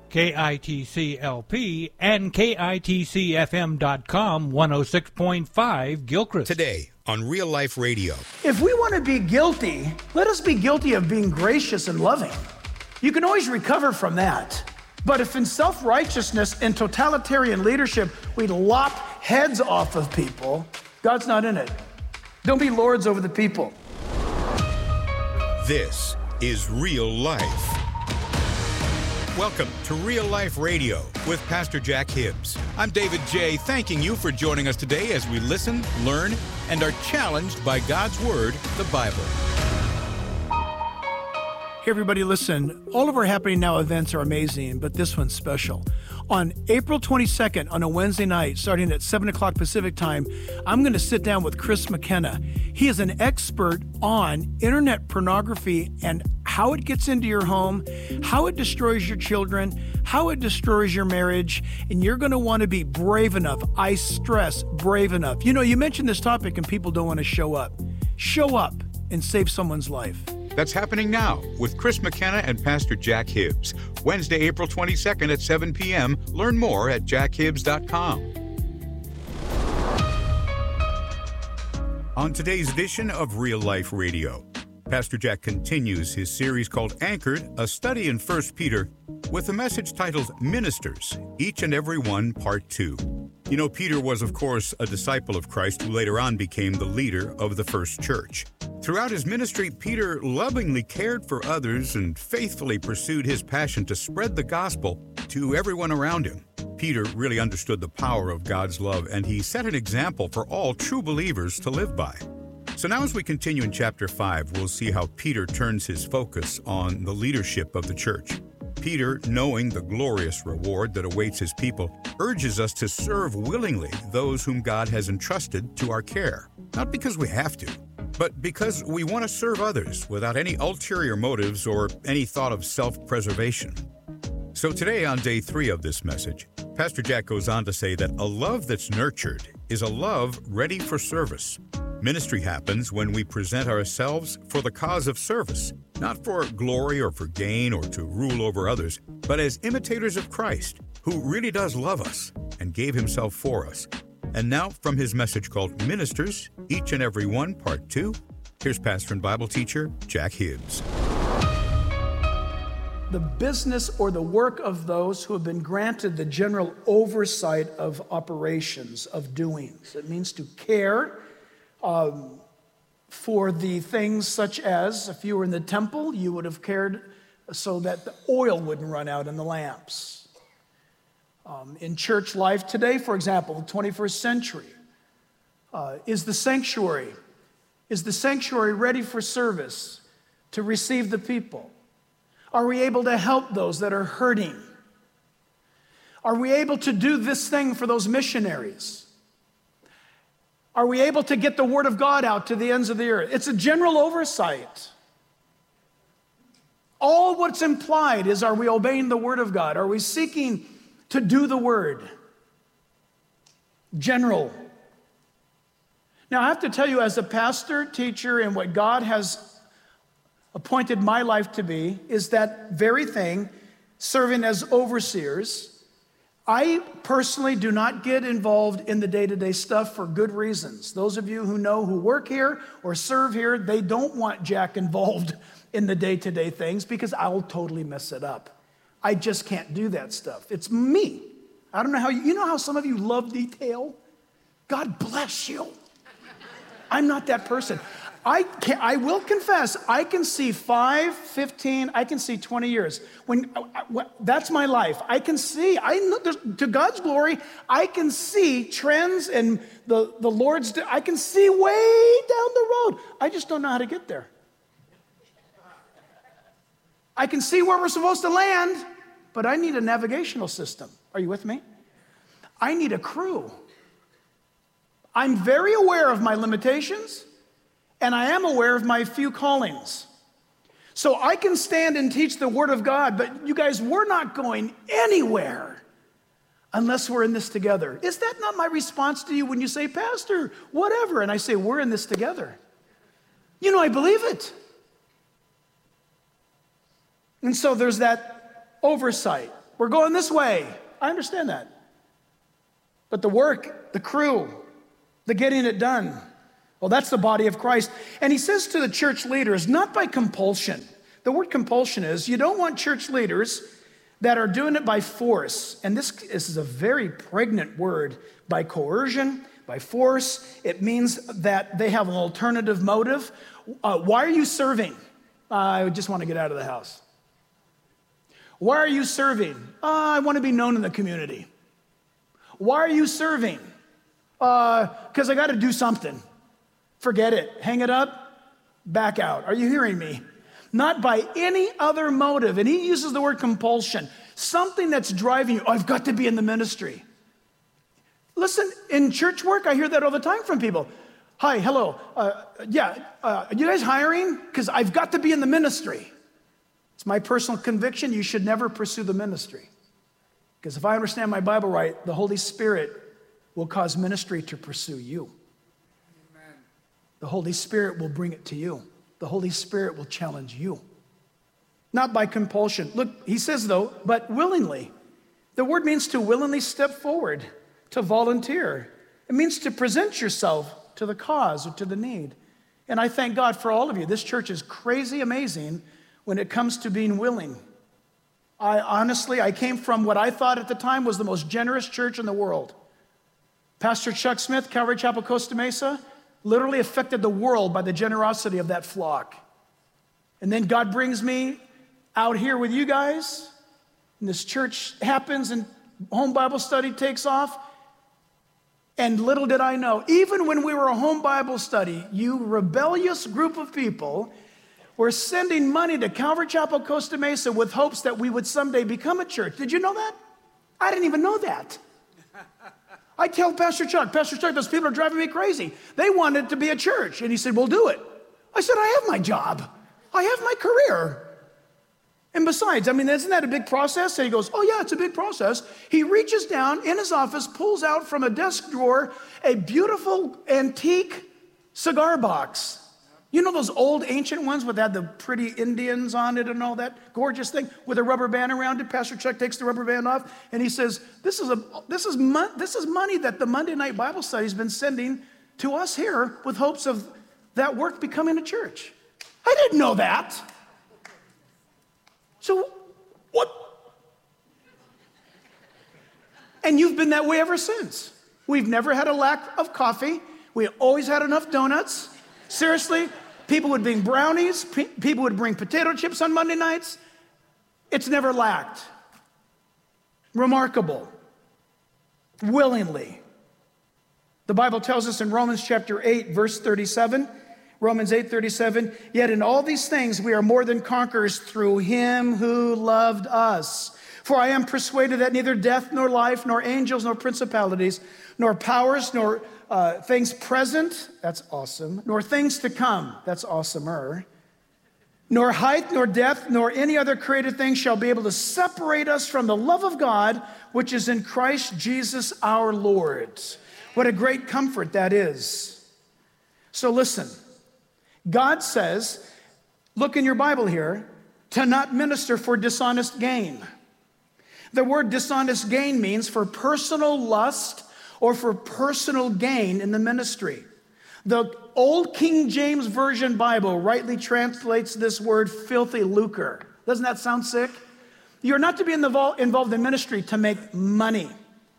KITCLP and KITCFM.com 106.5 Gilchrist. Today on Real Life Radio. If we want to be guilty, let us be guilty of being gracious and loving. You can always recover from that. But if in self-righteousness and totalitarian leadership, we lop heads off of people, God's not in it. Don't be lords over the people. This is Real Life. Welcome to Real Life Radio with Pastor Jack Hibbs. I'm David J., thanking you for joining us today as we listen, learn, and are challenged by God's Word, the Bible. Hey everybody, listen, all of our Happening Now events are amazing, but this one's special. On April 22nd, on a Wednesday night, starting at 7 o'clock Pacific time, I'm going to sit down with Chris McKenna. He is an expert on internet pornography and how it gets into your home, how it destroys your children, how it destroys your marriage, and you're going to want to be brave enough. I stress brave enough. You know, you mentioned this topic and people don't want to show up. Show up and save someone's life. That's happening now with Chris McKenna and Pastor Jack Hibbs. Wednesday, April 22nd at 7 p.m. Learn more at jackhibbs.com. On today's edition of Real Life Radio, Pastor Jack continues his series called Anchored, a study in 1 Peter, with a message titled Ministers, Each and Every One, Part 2. You know, Peter was, of course, a disciple of Christ who later on became the leader of the first church. Throughout his ministry, Peter lovingly cared for others and faithfully pursued his passion to spread the gospel to everyone around him. Peter really understood the power of God's love, and he set an example for all true believers to live by. So now as we continue in chapter 5, we'll see how Peter turns his focus on the leadership of the church. Peter, knowing the glorious reward that awaits his people, urges us to serve willingly those whom God has entrusted to our care. Not because we have to, but because we want to serve others without any ulterior motives or any thought of self-preservation. So today, on day 3 of this message, Pastor Jack goes on to say that a love that's nurtured is a love ready for service. Ministry happens when we present ourselves for the cause of service, not for glory or for gain or to rule over others, but as imitators of Christ, who really does love us and gave himself for us. And now, from his message called Ministers, Each and Every One, Part 2, here's pastor and Bible teacher Jack Hibbs. The business or the work of those who have been granted the general oversight of operations, of doings. It means to care for the things such as, if you were in the temple, you would have cared so that the oil wouldn't run out in the lamps. In church life today, for example, the 21st century, is the sanctuary ready for service to receive the people? Are we able to help those that are hurting? Are we able to do this thing for those missionaries? Are we able to get the word of God out to the ends of the earth? It's a general oversight. All what's implied is, are we obeying the word of God? Are we seeking to do the word? General. Now, I have to tell you, as a pastor, teacher, and what God has appointed my life to be, is that very thing, serving as overseers. I personally do not get involved in the day-to-day stuff for good reasons. Those of you who know, who work here or serve here, they don't want Jack involved in the day-to-day things because I'll totally mess it up. I just can't do that stuff. It's me. I don't know how you know how some of you love detail? God bless you. I'm not that person. I will confess, I can see 5, 15, I can see 20 years. That's my life. I can see, to God's glory, I can see trends and the Lord's, I can see way down the road. I just don't know how to get there. I can see where we're supposed to land, but I need a navigational system. Are you with me? I need a crew. I'm very aware of my limitations, and I am aware of my few callings. So I can stand and teach the Word of God, but you guys, we're not going anywhere unless we're in this together. Is that not my response to you when you say, Pastor, whatever? And I say, we're in this together. You know, I believe it. And so there's that oversight. We're going this way. I understand that. But the work, the crew, the getting it done, well, that's the body of Christ. And he says to the church leaders, not by compulsion. The word compulsion is, you don't want church leaders that are doing it by force. And this is a very pregnant word, by coercion, by force. It means that they have an alternative motive. Why are you serving? I just want to get out of the house. Why are you serving? I want to be known in the community. Why are you serving? Because I got to do something. Forget it. Hang it up, back out. Are you hearing me? Not by any other motive. And he uses the word compulsion. Something that's driving you. I've got to be in the ministry. Listen, in church work, I hear that all the time from people. Hi, hello. Are you guys hiring? Because I've got to be in the ministry. It's my personal conviction, you should never pursue the ministry. Because if I understand my Bible right, the Holy Spirit will cause ministry to pursue you. Amen. The Holy Spirit will bring it to you. The Holy Spirit will challenge you. Not by compulsion. Look, he says though, but willingly. The word means to willingly step forward, to volunteer. It means to present yourself to the cause or to the need. And I thank God for all of you. This church is crazy amazing when it comes to being willing. I came from what I thought at the time was the most generous church in the world. Pastor Chuck Smith, Calvary Chapel, Costa Mesa, literally affected the world by the generosity of that flock. And then God brings me out here with you guys, and this church happens, and home Bible study takes off. And little did I know, even when we were a home Bible study, you rebellious group of people were sending money to Calvary Chapel, Costa Mesa with hopes that we would someday become a church. Did you know that? I didn't even know that. I tell Pastor Chuck, those people are driving me crazy. They wanted to be a church. And he said, we'll do it. I said, I have my job. I have my career. And besides, isn't that a big process? And he goes, oh yeah, it's a big process. He reaches down in his office, pulls out from a desk drawer a beautiful antique cigar box. You know those old ancient ones that had the pretty Indians on it and all that gorgeous thing with a rubber band around it? Pastor Chuck takes the rubber band off and he says, this is money that the Monday night Bible study has been sending to us here with hopes of that work becoming a church. I didn't know that. So what? And you've been that way ever since. We've never had a lack of coffee. We always had enough donuts. Seriously, people would bring brownies, people would bring potato chips on Monday nights. It's never lacked. Remarkable. Willingly. The Bible tells us in Romans chapter 8, verse 37, Romans 8:37, yet in all these things we are more than conquerors through him who loved us. For I am persuaded that neither death nor life, nor angels, nor principalities, nor powers, nor things present, that's awesome, nor things to come, that's awesomer, nor height, nor depth, nor any other created thing shall be able to separate us from the love of God, which is in Christ Jesus our Lord. What a great comfort that is. So listen, God says, look in your Bible here, to not minister for dishonest gain. The word dishonest gain means for personal lust or for personal gain in the ministry. The old King James Version Bible rightly translates this word filthy lucre. Doesn't that sound sick? You're not to be involved in ministry to make money,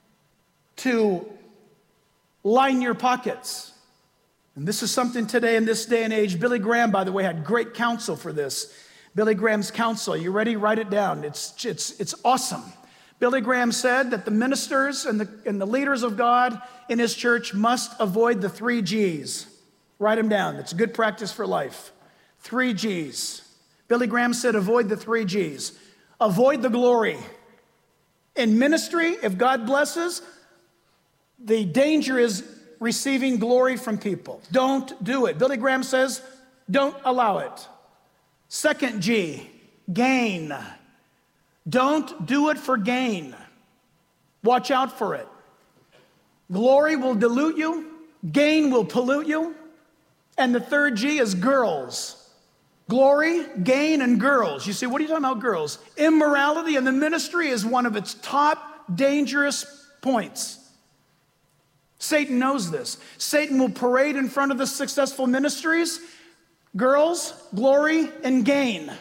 to line your pockets. And this is something today in this day and age. Billy Graham, by the way, had great counsel for this. Billy Graham's counsel. You ready? Write it down. It's awesome. Billy Graham said that the ministers and the leaders of God in his church must avoid the 3 G's. Write them down. It's good practice for life. 3 G's. Billy Graham said avoid the 3 G's. Avoid the glory. In ministry, if God blesses, the danger is receiving glory from people. Don't do it. Billy Graham says, don't allow it. 2nd G, gain. Don't do it for gain. Watch out for it. Glory will dilute you. Gain will pollute you. And the 3rd G is girls. Glory, gain, and girls. You say, what are you talking about, girls? Immorality in the ministry is one of its top dangerous points. Satan knows this. Satan will parade in front of the successful ministries, girls, glory, and gain.